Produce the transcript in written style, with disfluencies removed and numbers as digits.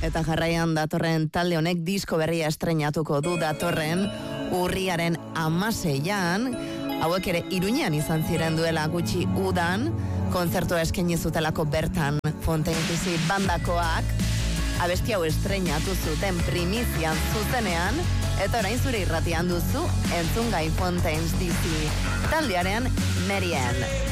eta jarraian datorren talde honek disko berria estrenatuko du datorren urriaren 16an, hauek ere Iruñean izan ziren duela gutxi udan, kontzertua eskaini zutelako bertan Fontaine DC bandakoak, abesti hau estrenatu zuten primizian zuzenean, eta orain zure irratian duzu entzungai Fontaine DC taldearen Marianne.